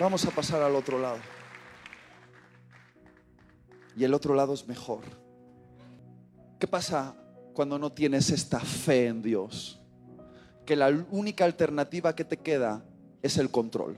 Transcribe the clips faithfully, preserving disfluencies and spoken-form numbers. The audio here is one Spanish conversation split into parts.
Vamos a pasar al otro lado. Y el otro lado es mejor. ¿Qué pasa cuando no tienes esta fe en Dios? Que la única alternativa que te queda es el control.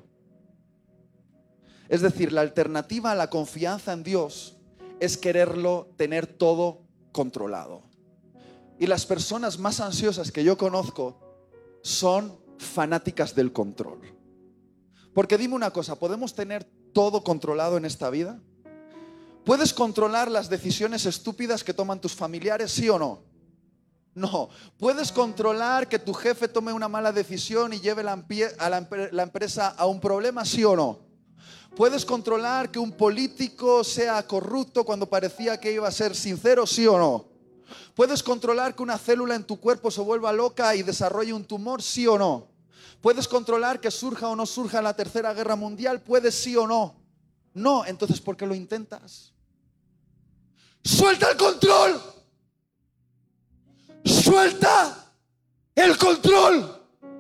Es decir, la alternativa a la confianza en Dios es quererlo tener todo controlado. Y las personas más ansiosas que yo conozco son fanáticas del control. Porque dime una cosa, ¿podemos tener todo controlado en esta vida? ¿Puedes controlar las decisiones estúpidas que toman tus familiares, sí o no? No. ¿Puedes controlar que tu jefe tome una mala decisión y lleve la, a la, la empresa a un problema, sí o no? ¿Puedes controlar que un político sea corrupto cuando parecía que iba a ser sincero, sí o no? ¿Puedes controlar que una célula en tu cuerpo se vuelva loca y desarrolle un tumor, sí o no? ¿Puedes controlar que surja o no surja la tercera guerra mundial? ¿Puedes, sí o no? No. Entonces, ¿por qué lo intentas? ¡Suelta el control! ¡Suelta el control!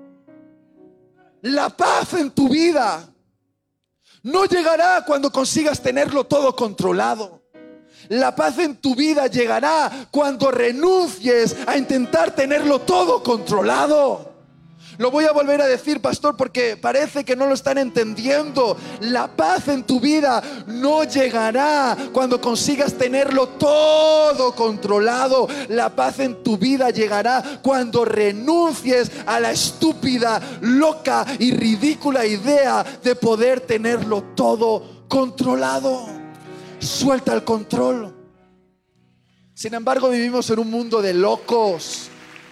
La paz en tu vida no llegará cuando consigas tenerlo todo controlado. La paz en tu vida llegará cuando renuncies a intentar tenerlo todo controlado. Lo voy a volver a decir, pastor, porque parece que no lo están entendiendo. La paz en tu vida no llegará cuando consigas tenerlo todo controlado. La paz en tu vida llegará cuando renuncies a la estúpida, loca y ridícula idea de poder tenerlo todo controlado. Suelta el control. Sin embargo, vivimos en un mundo de locos.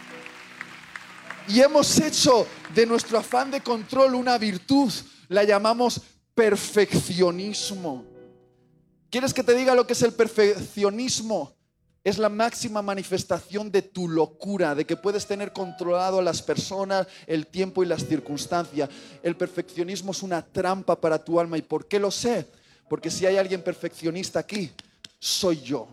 Y hemos hecho de nuestro afán de control una virtud. La llamamos perfeccionismo. ¿Quieres que te diga lo que es el perfeccionismo? Es la máxima manifestación de tu locura, de que puedes tener controlado a las personas, el tiempo y las circunstancias. El perfeccionismo es una trampa para tu alma. ¿Y por qué lo sé? Porque si hay alguien perfeccionista aquí, soy yo.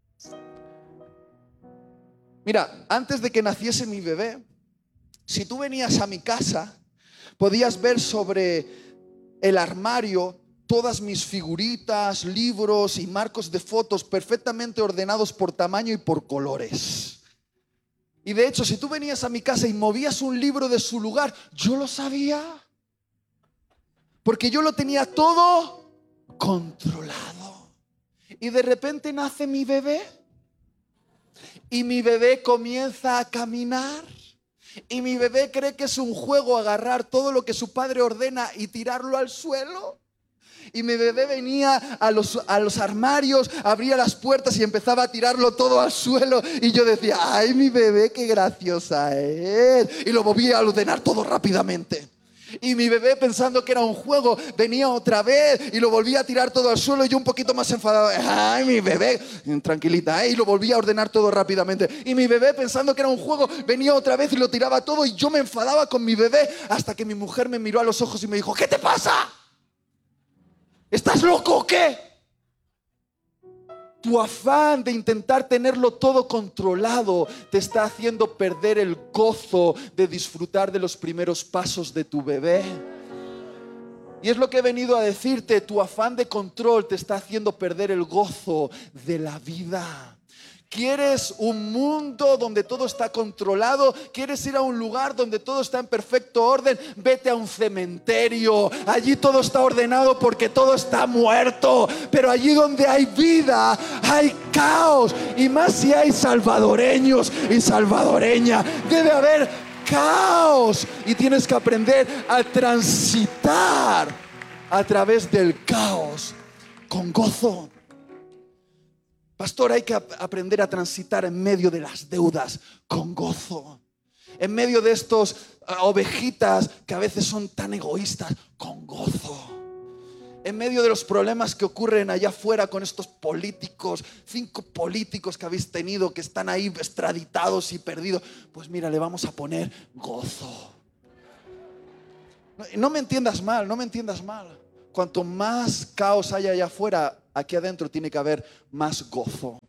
Mira, antes de que naciese mi bebé, si tú venías a mi casa, podías ver sobre el armario todas mis figuritas, libros y marcos de fotos perfectamente ordenados por tamaño y por colores. Y de hecho, si tú venías a mi casa y movías un libro de su lugar, yo lo sabía. Porque yo lo tenía todo controlado. Y de repente nace mi bebé. Y mi bebé comienza a caminar. Y mi bebé cree que es un juego agarrar todo lo que su padre ordena y tirarlo al suelo. Y mi bebé venía a los, a los armarios, abría las puertas y empezaba a tirarlo todo al suelo. Y yo decía, ay, mi bebé, qué graciosa es. Y lo volvía a ordenar todo rápidamente. Y mi bebé, pensando que era un juego, venía otra vez y lo volvía a tirar todo al suelo. Y yo un poquito más enfadado, ay, mi bebé, tranquilita, ¿eh? Y lo volvía a ordenar todo rápidamente. Y mi bebé, pensando que era un juego, venía otra vez y lo tiraba todo. Y yo me enfadaba con mi bebé, hasta que mi mujer me miró a los ojos y me dijo, ¿qué te pasa? ¿Estás loco o qué? Tu afán de intentar tenerlo todo controlado te está haciendo perder el gozo de disfrutar de los primeros pasos de tu bebé. Y es lo que he venido a decirte, tu afán de control te está haciendo perder el gozo de la vida. ¿Quieres un mundo donde todo está controlado? ¿Quieres ir a un lugar donde todo está en perfecto orden? Vete a un cementerio. Allí todo está ordenado porque todo está muerto. Pero allí donde hay vida, hay caos. Y más si hay salvadoreños y salvadoreñas. Debe haber caos. Y tienes que aprender a transitar a través del caos con gozo. Pastor, hay que ap- aprender a transitar en medio de las deudas con gozo. En medio de estos uh, ovejitas que a veces son tan egoístas, con gozo. En medio de los problemas que ocurren allá afuera con estos políticos, cinco políticos que habéis tenido que están ahí extraditados y perdidos, pues mira, le vamos a poner gozo. No, no me entiendas mal, no me entiendas mal. Cuanto más caos haya allá afuera, aquí adentro tiene que haber más gozo.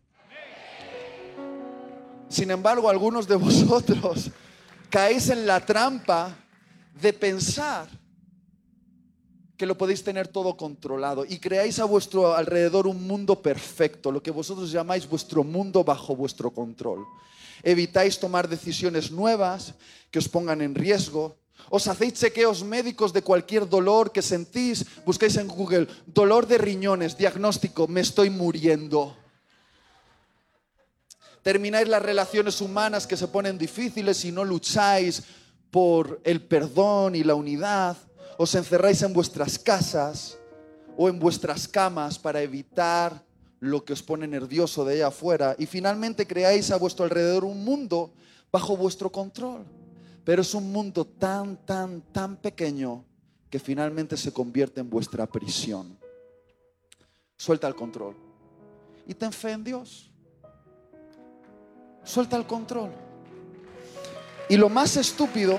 Sin embargo, algunos de vosotros caéis en la trampa de pensar que lo podéis tener todo controlado y creáis a vuestro alrededor un mundo perfecto, lo que vosotros llamáis vuestro mundo bajo vuestro control. Evitáis tomar decisiones nuevas que os pongan en riesgo. Os hacéis chequeos médicos de cualquier dolor que sentís. Buscáis en Google, dolor de riñones, diagnóstico, me estoy muriendo. Termináis las relaciones humanas que se ponen difíciles y no lucháis por el perdón y la unidad. Os encerráis en vuestras casas o en vuestras camas para evitar lo que os pone nervioso de allá afuera. Y finalmente creáis a vuestro alrededor un mundo bajo vuestro control. Pero es un mundo tan, tan, tan pequeño que finalmente se convierte en vuestra prisión. Suelta el control y ten fe en Dios. Suelta el control. Y lo más estúpido,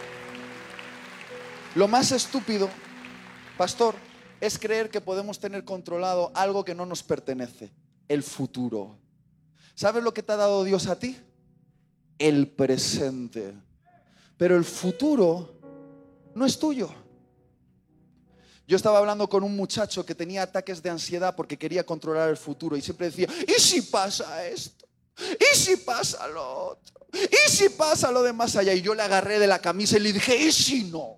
lo más estúpido, pastor, es creer que podemos tener controlado algo que no nos pertenece, el futuro. ¿Sabes lo que te ha dado Dios a ti? El presente. Pero el futuro no es tuyo. Yo estaba hablando con un muchacho que tenía ataques de ansiedad porque quería controlar el futuro y siempre decía, ¿y si pasa esto? ¿Y si pasa lo otro? ¿Y si pasa lo de más allá? Y yo le agarré de la camisa y le dije, ¿y si no?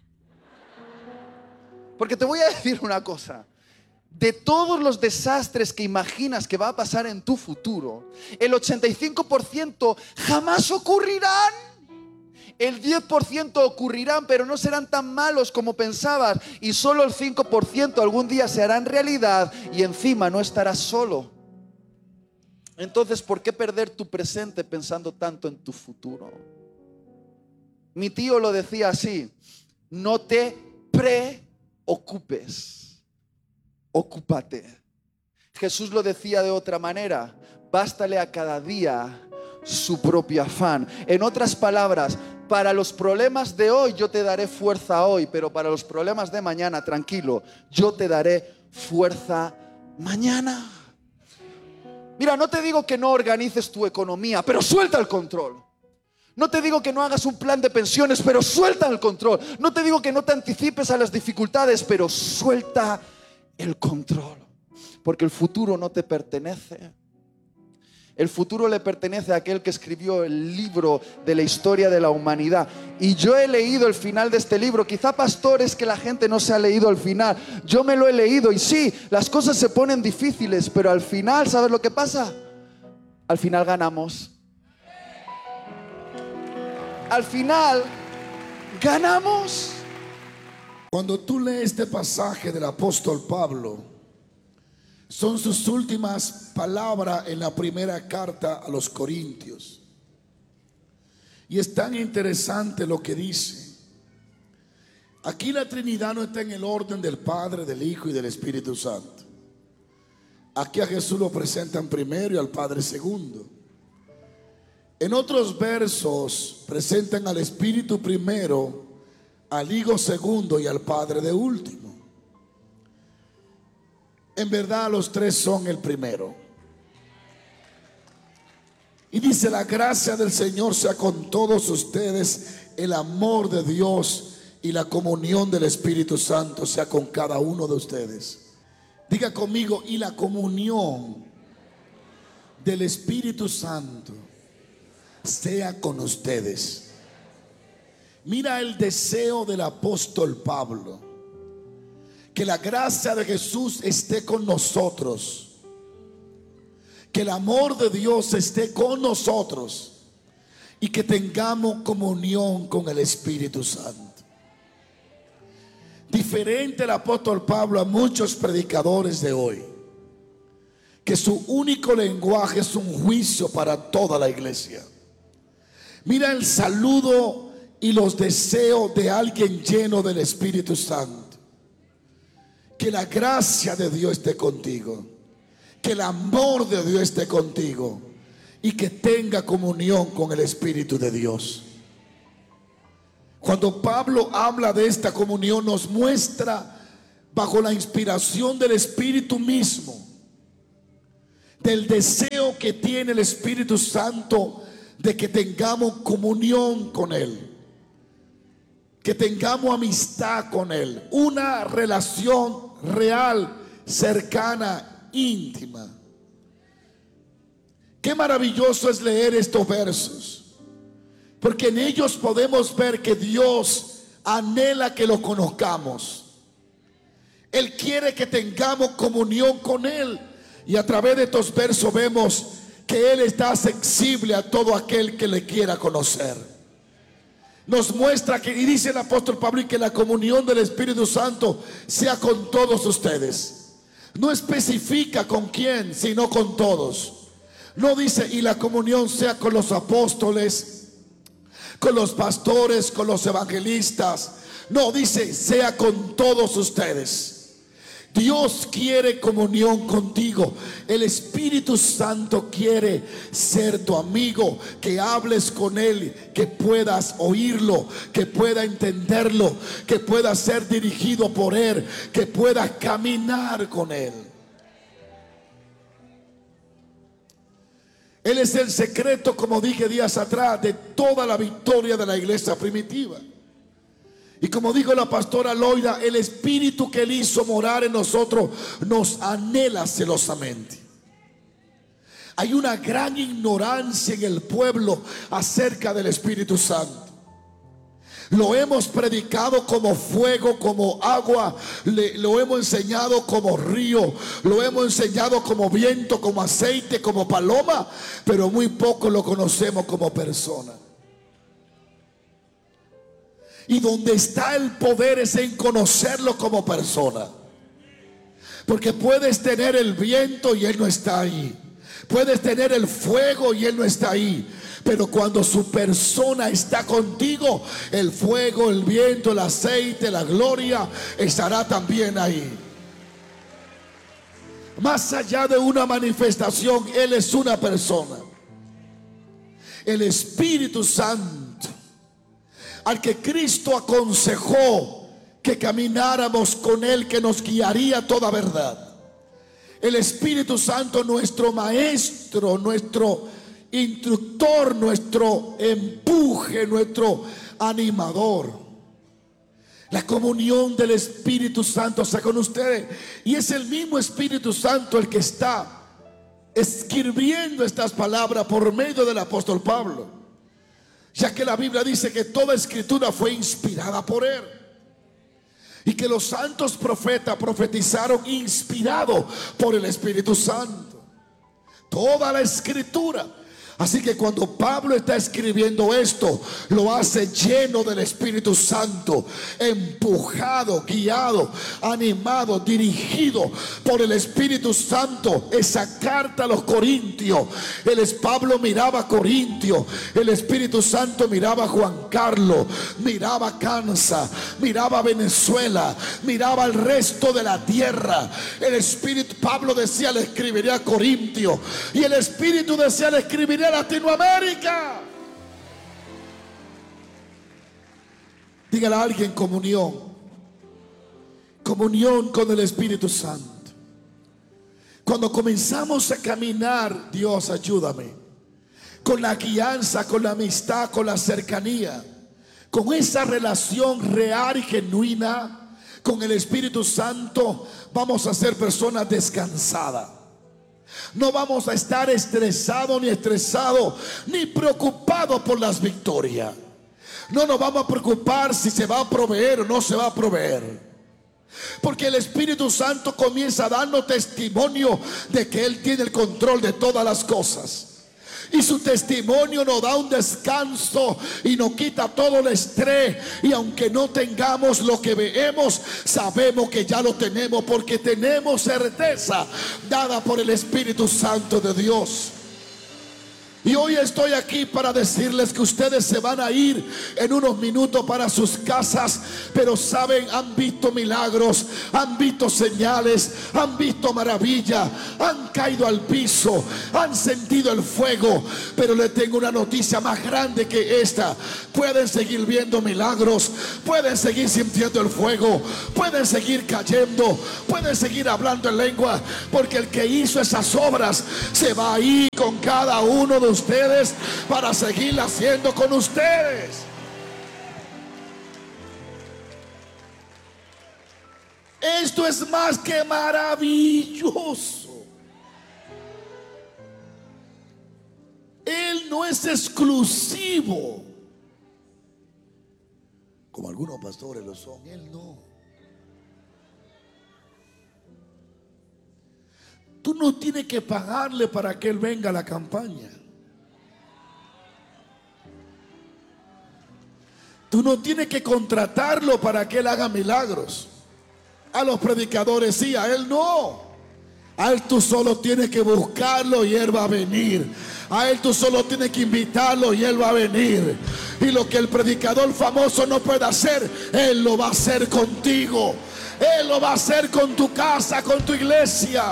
Porque te voy a decir una cosa. De todos los desastres que imaginas que va a pasar en tu futuro, el ochenta y cinco por ciento jamás ocurrirán. El diez por ciento ocurrirán, pero no serán tan malos como pensabas. Y solo el cinco por ciento algún día se harán realidad y encima no estarás solo. Entonces, ¿por qué perder tu presente pensando tanto en tu futuro? Mi tío lo decía así, no te preocupes, ocúpate. Jesús lo decía de otra manera, bástale a cada día su propio afán. En otras palabras, para los problemas de hoy yo te daré fuerza hoy, pero para los problemas de mañana, tranquilo, yo te daré fuerza mañana. Mira, no te digo que no organices tu economía, pero suelta el control. No te digo que no hagas un plan de pensiones, pero suelta el control. No te digo que no te anticipes a las dificultades, pero suelta el control. Porque el futuro no te pertenece. El futuro le pertenece a aquel que escribió el libro de la historia de la humanidad. Y yo he leído el final de este libro. Quizá, pastor, es que la gente no se ha leído el final. Yo me lo he leído y sí, las cosas se ponen difíciles, pero al final, ¿sabes lo que pasa? Al final ganamos. Al final ganamos. Cuando tú lees este pasaje del apóstol Pablo, son sus últimas palabras en la primera carta a los Corintios. Y es tan interesante lo que dice. Aquí la Trinidad no está en el orden del Padre, del Hijo y del Espíritu Santo. Aquí a Jesús lo presentan primero y al Padre segundo. En otros versos presentan al Espíritu primero, al Hijo segundo y al Padre de último. En verdad los tres son el primero. Y dice, la gracia del Señor sea con todos ustedes, el amor de Dios y la comunión del Espíritu Santo sea con cada uno de ustedes. Diga conmigo, y la comunión del Espíritu Santo sea con ustedes. Mira el deseo del apóstol Pablo. Que la gracia de Jesús esté con nosotros. Que el amor de Dios esté con nosotros. Y que tengamos comunión con el Espíritu Santo. Diferente el apóstol Pablo a muchos predicadores de hoy, que su único lenguaje es un juicio para toda la iglesia. Mira el saludo y los deseos de alguien lleno del Espíritu Santo. Que la gracia de Dios esté contigo, que el amor de Dios esté contigo y que tenga comunión con el Espíritu de Dios. Cuando Pablo habla de esta comunión, nos muestra bajo la inspiración del Espíritu mismo, del deseo que tiene el Espíritu Santo de que tengamos comunión con Él. que tengamos amistad con Él, una relación real, cercana, íntima. Qué maravilloso es leer estos versos, porque en ellos podemos ver que Dios anhela que lo conozcamos. Él quiere que tengamos comunión con Él, y a través de estos versos vemos que Él está accesible a todo aquel que le quiera conocer. Nos muestra que, y dice el apóstol Pablo, y que la comunión del Espíritu Santo sea con todos ustedes. No especifica con quién, sino con todos. No dice y la comunión sea con los apóstoles, con los pastores, con los evangelistas. No, dice sea con todos ustedes. Dios quiere comunión contigo. El Espíritu Santo quiere ser tu amigo, que hables con Él, que puedas oírlo, que puedas entenderlo, que puedas ser dirigido por Él, que puedas caminar con Él. Él es el secreto, como dije días atrás, de toda la victoria de la iglesia primitiva. Y como dijo la pastora Loida, el Espíritu que Él hizo morar en nosotros nos anhela celosamente. Hay una gran ignorancia en el pueblo acerca del Espíritu Santo. Lo hemos predicado como fuego, como agua, le, lo hemos enseñado como río, lo hemos enseñado como viento, como aceite, como paloma, pero muy poco lo conocemos como persona. Y donde está el poder es en conocerlo como persona. Porque puedes tener el viento y Él no está ahí. Puedes tener el fuego y Él no está ahí. Pero cuando su persona está contigo, el fuego, el viento, el aceite, la gloria estará también ahí. Más allá de una manifestación, Él es una persona. El Espíritu Santo, al que Cristo aconsejó que camináramos con Él, que nos guiaría a toda verdad. El Espíritu Santo, nuestro maestro, nuestro instructor, nuestro empuje, nuestro animador. La comunión del Espíritu Santo está con ustedes, y es el mismo Espíritu Santo el que está escribiendo estas palabras por medio del apóstol Pablo, ya que la Biblia dice que toda escritura fue inspirada por Él, y que los santos profetas profetizaron inspirados por el Espíritu Santo. Toda la escritura. Así que cuando Pablo está escribiendo esto, lo hace lleno del Espíritu Santo, empujado, guiado, animado, dirigido por el Espíritu Santo. Esa carta a los Corintios, el Pablo miraba a Corintios, el Espíritu Santo miraba a Juan Carlos, miraba a Kansas, miraba a Venezuela, miraba al resto de la tierra. El Espíritu, Pablo decía, le escribiría a Corintios, y el Espíritu decía, le escribiría Latinoamérica. Dígale a alguien: comunión. Comunión con el Espíritu Santo. Cuando comenzamos a caminar, Dios ayúdame, con la guianza, con la amistad, con la cercanía, con esa relación real y genuina con el Espíritu Santo, vamos a ser personas descansadas. No vamos a estar estresados ni estresados ni preocupados por las victorias. No nos vamos a preocupar si se va a proveer o no se va a proveer, porque el Espíritu Santo comienza a darnos testimonio de que Él tiene el control de todas las cosas. Y su testimonio nos da un descanso y nos quita todo el estrés. Y aunque no tengamos lo que vemos, sabemos que ya lo tenemos, porque tenemos certeza dada por el Espíritu Santo de Dios. Y hoy estoy aquí para decirles que ustedes se van a ir en unos minutos para sus casas, pero saben, han visto milagros, han visto señales, han visto maravillas, han caído al piso, han sentido el fuego. Pero les tengo una noticia más grande que esta: pueden seguir viendo milagros, pueden seguir sintiendo el fuego, pueden seguir cayendo, pueden seguir hablando en lengua, porque el que hizo esas obras se va a ir con cada uno de ustedes para seguir haciendo con ustedes. Esto es más que maravilloso. Él no es exclusivo, como algunos pastores lo son. Él no. Tú no tienes que pagarle para que Él venga a la campaña. Tú no tienes que contratarlo para que Él haga milagros. A los predicadores sí, a Él no. A Él tú solo tienes que buscarlo y Él va a venir. A Él tú solo tienes que invitarlo y Él va a venir. Y lo que el predicador famoso no puede hacer, Él lo va a hacer contigo. Él lo va a hacer con tu casa, con tu iglesia.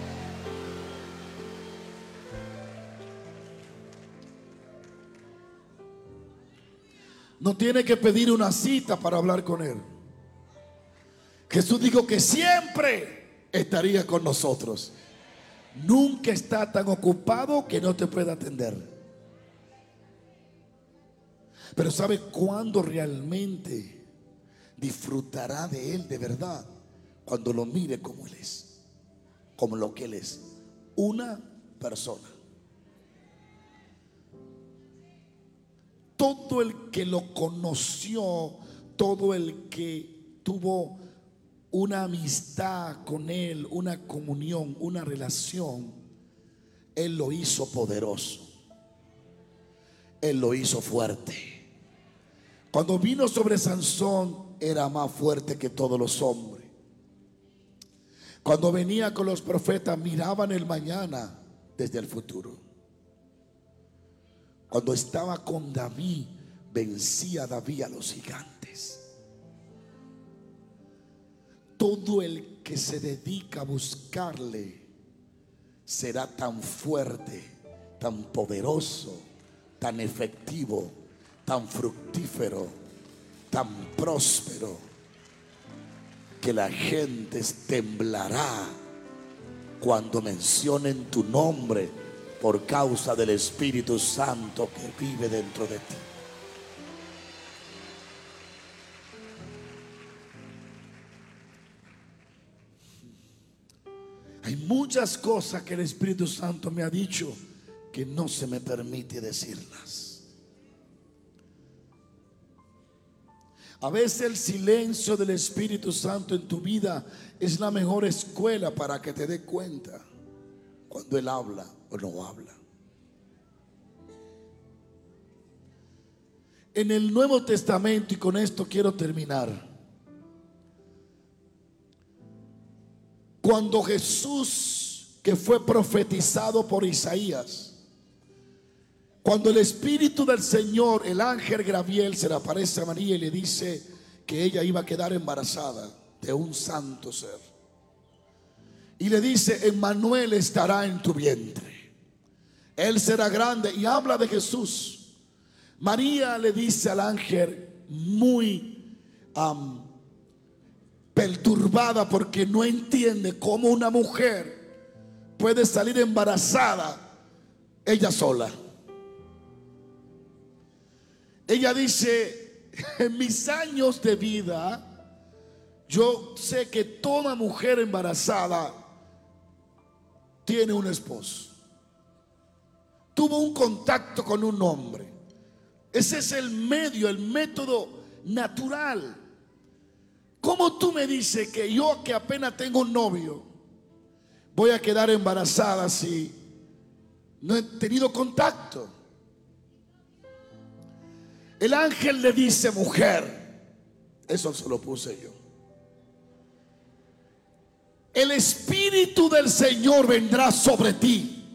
No tiene que pedir una cita para hablar con Él. Jesús dijo que siempre estaría con nosotros. Nunca está tan ocupado que no te pueda atender. Pero ¿sabe cuándo realmente disfrutará de Él de verdad? Cuando lo mire como Él es, como lo que Él es, una persona. Todo el que lo conoció, todo el que tuvo una amistad con Él, una comunión, una relación, Él lo hizo poderoso. Él lo hizo fuerte. Cuando vino sobre Sansón, era más fuerte que todos los hombres. Cuando venía con los profetas, miraban el mañana desde el futuro. Cuando estaba con David, vencía a David a los gigantes. Todo el que se dedica a buscarle será tan fuerte, tan poderoso, tan efectivo, tan fructífero, tan próspero, que la gente temblará cuando mencionen tu nombre, por causa del Espíritu Santo que vive dentro de ti. Hay muchas cosas que el Espíritu Santo me ha dicho que no se me permite decirlas. A veces el silencio del Espíritu Santo en tu vida es la mejor escuela para que te des cuenta cuando Él habla o no habla. En el Nuevo Testamento, y con esto quiero terminar, cuando Jesús, que fue profetizado por Isaías, cuando el Espíritu del Señor, el ángel Gabriel, se le aparece a María y le dice que ella iba a quedar embarazada de un santo ser, y le dice: Emmanuel estará en tu vientre, Él será grande, y habla de Jesús. María le dice al ángel, muy um, perturbada, porque no entiende cómo una mujer puede salir embarazada ella sola. Ella dice: en mis años de vida, yo sé que toda mujer embarazada tiene un esposo, tuvo un contacto con un hombre. Ese es el medio, el método natural. ¿Cómo tú me dices que yo, que apenas tengo un novio, voy a quedar embarazada si no he tenido contacto? El ángel le dice: mujer, eso se lo puse yo, el Espíritu del Señor vendrá sobre ti,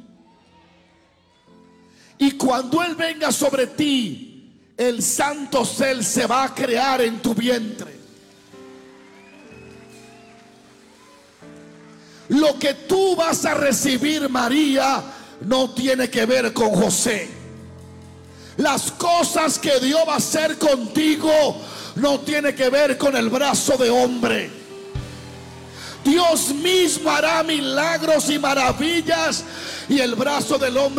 y cuando Él venga sobre ti, el santo ser se va a crear en tu vientre. Lo que tú vas a recibir, María, no tiene que ver con José. Las cosas que Dios va a hacer contigo no tiene que ver con el brazo de hombre. Dios mismo hará milagros y maravillas, y el brazo del hombre